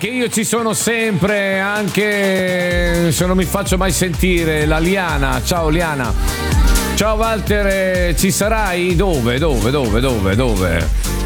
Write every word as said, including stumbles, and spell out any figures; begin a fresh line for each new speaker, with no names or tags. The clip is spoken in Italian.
che io ci sono sempre, anche se non mi faccio mai sentire. La Liana, ciao Liana. Ciao Walter, ci sarai? Dove, dove, dove, dove, dove?